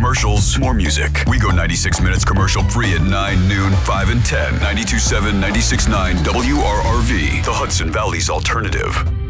commercials, more music. We go 96 minutes commercial free at 9, noon, 5, and 10. 92.7, 96.9 WRRV, the Hudson Valley's alternative.